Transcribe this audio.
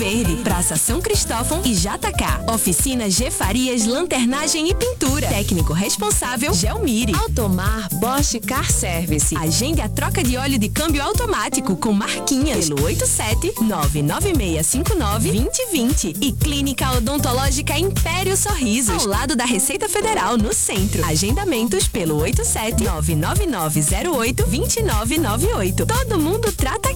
Verde, Praça São Cristóvão e JK. Oficina G Farias, lanternagem e pintura. Técnico responsável, Gelmire. Automar Bosch Car Service. Agende a troca de óleo de câmbio automático com marquinhas pelo 87-99659-2020. E Clínica Odontológica Império Sorrisos, ao lado da Receita Federal, no centro. Agendamentos pelo 87-99908-2998. Todo mundo trata